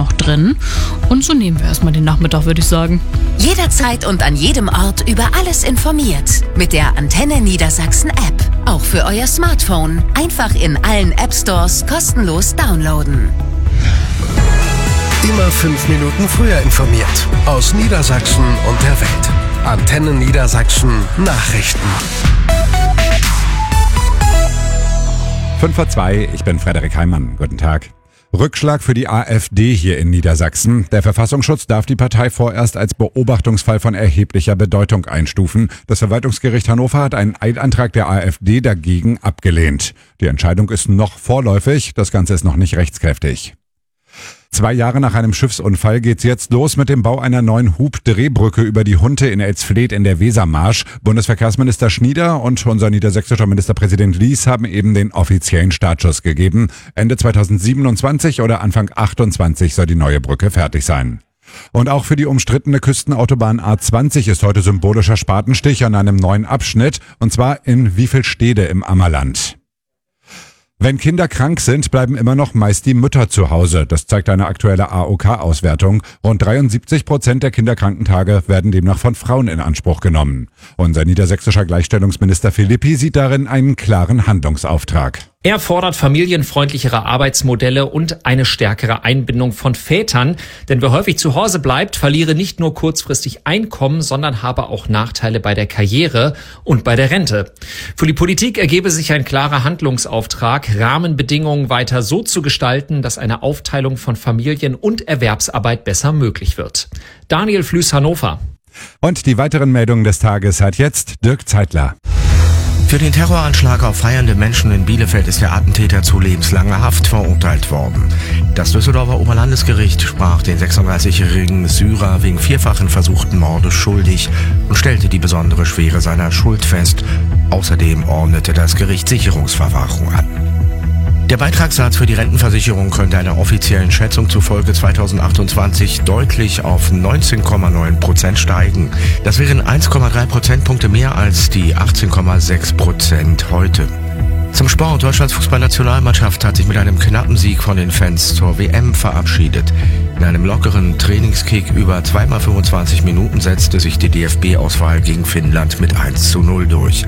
noch drin. Und so nehmen wir erstmal den Nachmittag, würde ich sagen. Jederzeit und an jedem Ort über alles informiert. Mit der Antenne Niedersachsen App. Auch für euer Smartphone. Einfach in allen App Stores kostenlos downloaden. Immer 5 Minuten früher informiert. Aus Niedersachsen und der Welt. Antenne Niedersachsen Nachrichten. 5:02, ich bin Frederik Heimann. Guten Tag. Rückschlag für die AfD hier in Niedersachsen. Der Verfassungsschutz darf die Partei vorerst als Beobachtungsfall von erheblicher Bedeutung einstufen. Das Verwaltungsgericht Hannover hat einen Eilantrag der AfD dagegen abgelehnt. Die Entscheidung ist noch vorläufig, das Ganze ist noch nicht rechtskräftig. 2 Jahre nach einem Schiffsunfall geht's jetzt los mit dem Bau einer neuen Hubdrehbrücke über die Hunte in Elsfleth in der Wesermarsch. Bundesverkehrsminister Schnieder und unser niedersächsischer Ministerpräsident Lies haben eben den offiziellen Startschuss gegeben. Ende 2027 oder Anfang 28 soll die neue Brücke fertig sein. Und auch für die umstrittene Küstenautobahn A20 ist heute symbolischer Spatenstich an einem neuen Abschnitt, und zwar in Wiefelstede im Ammerland. Wenn Kinder krank sind, bleiben immer noch meist die Mütter zu Hause. Das zeigt eine aktuelle AOK-Auswertung. Rund 73% der Kinderkrankentage werden demnach von Frauen in Anspruch genommen. Unser niedersächsischer Gleichstellungsminister Philippi sieht darin einen klaren Handlungsauftrag. Er fordert familienfreundlichere Arbeitsmodelle und eine stärkere Einbindung von Vätern. Denn wer häufig zu Hause bleibt, verliere nicht nur kurzfristig Einkommen, sondern habe auch Nachteile bei der Karriere und bei der Rente. Für die Politik ergebe sich ein klarer Handlungsauftrag, Rahmenbedingungen weiter so zu gestalten, dass eine Aufteilung von Familien- und Erwerbsarbeit besser möglich wird. Daniel Flüß, Hannover. Und die weiteren Meldungen des Tages hat jetzt Dirk Zeitler. Für den Terroranschlag auf feiernde Menschen in Bielefeld ist der Attentäter zu lebenslanger Haft verurteilt worden. Das Düsseldorfer Oberlandesgericht sprach den 36-jährigen Syrer wegen 4-fachen versuchten Mordes schuldig und stellte die besondere Schwere seiner Schuld fest. Außerdem ordnete das Gericht Sicherungsverwahrung an. Der Beitragssatz für die Rentenversicherung könnte einer offiziellen Schätzung zufolge 2028 deutlich auf 19,9% steigen. Das wären 1,3 Prozentpunkte mehr als die 18,6% heute. Zum Sport. Deutschlands Fußballnationalmannschaft hat sich mit einem knappen Sieg von den Fans zur WM verabschiedet. In einem lockeren Trainingskick über 2x25 Minuten setzte sich die DFB-Auswahl gegen Finnland mit 1:0 durch.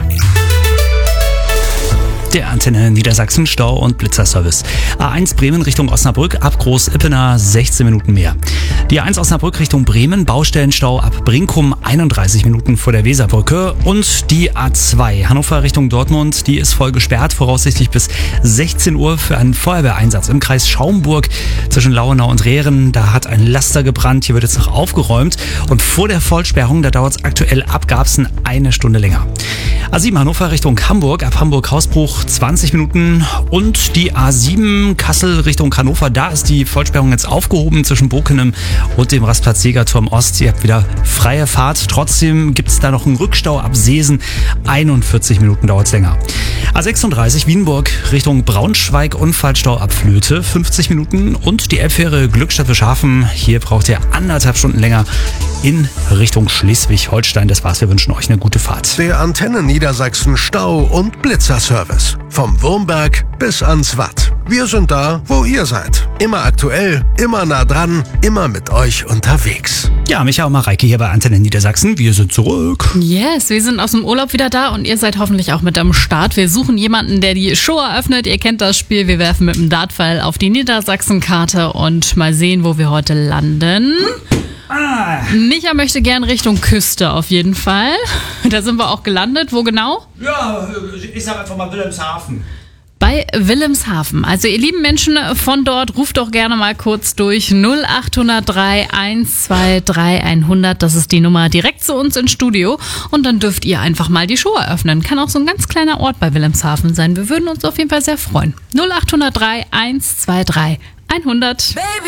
Der Antenne Niedersachsen Stau- und Blitzerservice. A1 Bremen Richtung Osnabrück ab Groß-Ippener 16 Minuten mehr. Die A1 Osnabrück Richtung Bremen Baustellenstau ab Brinkum 31 Minuten vor der Weserbrücke. Und die A2 Hannover Richtung Dortmund, die ist voll gesperrt, voraussichtlich bis 16 Uhr für einen Feuerwehreinsatz im Kreis Schaumburg zwischen Lauenau und Rehren. Da hat ein Laster gebrannt, hier wird jetzt noch aufgeräumt. Und vor der Vollsperrung, da dauert es aktuell ab Garbsen 1 Stunde länger. A7 Hannover Richtung Hamburg ab Hamburg-Hausbruch 20 Minuten und die A7 Kassel Richtung Hannover, da ist die Vollsperrung jetzt aufgehoben zwischen Bokenem und dem Rastplatz Jägerturm Ost. Ihr habt wieder freie Fahrt. Trotzdem gibt es da noch einen Rückstau ab Seesen. 41 Minuten dauert es länger. A36 Wienburg Richtung Braunschweig, Unfallstau ab Flöte 50 Minuten und die Elbfähre Glückstadt Bischhafen. Hier braucht ihr 1,5 Stunden länger in Richtung Schleswig-Holstein. Das war's, wir wünschen euch eine gute Fahrt. Der Antenne Niedersachsen Stau- und Blitzerservice. Vom Wurmberg bis ans Watt. Wir sind da, wo ihr seid. Immer aktuell, immer nah dran, immer mit euch unterwegs. Ja, Micha und Mareike hier bei Antenne Niedersachsen. Wir sind zurück. Yes, wir sind aus dem Urlaub wieder da und ihr seid hoffentlich auch mit am Start. Wir suchen jemanden, der die Show eröffnet. Ihr kennt das Spiel. Wir werfen mit dem Dartpfeil auf die Niedersachsen-Karte und mal sehen, wo wir heute landen. Micha möchte gern Richtung Küste auf jeden Fall. Da sind wir auch gelandet. Wo genau? Ja, ich sag einfach mal Wilhelmshaven. Bei Wilhelmshaven. Also ihr lieben Menschen von dort, ruft doch gerne mal kurz durch 0803 123 100. Das ist die Nummer direkt zu uns ins Studio. Und dann dürft ihr einfach mal die Show eröffnen. Kann auch so ein ganz kleiner Ort bei Wilhelmshaven sein. Wir würden uns auf jeden Fall sehr freuen. 0803 123 100. Baby.